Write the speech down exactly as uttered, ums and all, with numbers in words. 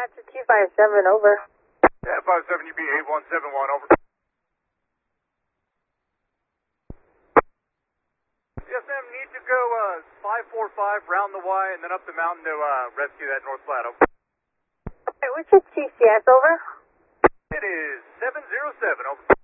That's a T five seven, over. Yeah, five seven, you be eight one seven one, over. Yes, ma'am, need to go uh, five four five, round the Y, and then up the mountain to uh, rescue that North Platte, over. Okay, what's your T C S, over? It is seven zero seven, over.